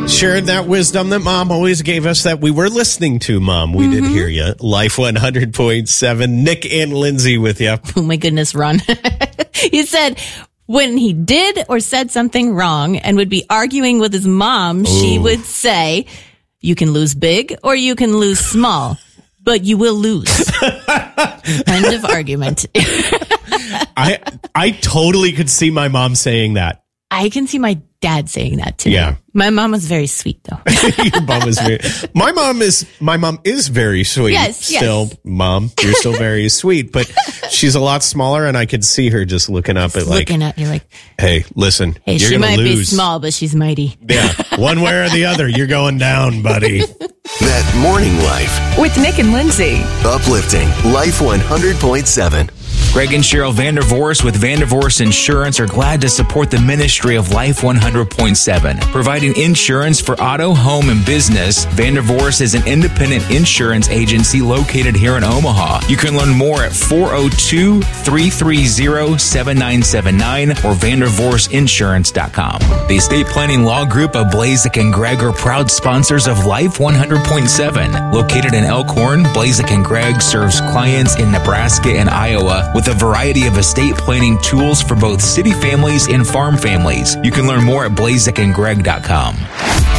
Shared that wisdom that Mom always gave us that we were listening to, Mom. We did hear you. Life 100.7. Nick and Lindsay with you. Oh, my goodness, Ron. You said when he did or said something wrong and would be arguing with his mom, she would say, you can lose big or you can lose small, but you will lose. End of argument. I totally could see my mom saying that. I can see my dad saying that too. Yeah. My mom was very sweet though. Your mom is very, my mom is very sweet. Yes. Mom, you're still very sweet, but she's a lot smaller and I could see her just looking up at looking at you like, hey, listen, hey, you're she gonna might lose. be small, but she's mighty. Yeah. One way or the other, you're going down, buddy. That Morning Life. With Nick and Lindsay. Uplifting Life 100.7. Greg and Cheryl Vandervoorst with Vandervoorst Insurance are glad to support the ministry of Life 100.7. Providing insurance for auto, home, and business, Vandervoorst is an independent insurance agency located here in Omaha. You can learn more at 402-330-7979 or vandervorstinsurance.com. The estate planning law group of Blazek and Greg are proud sponsors of Life 100.7. Located in Elkhorn, Blazek and Greg serves clients in Nebraska and Iowa with a variety of estate planning tools for both city families and farm families. You can learn more at blazekandgreg.com.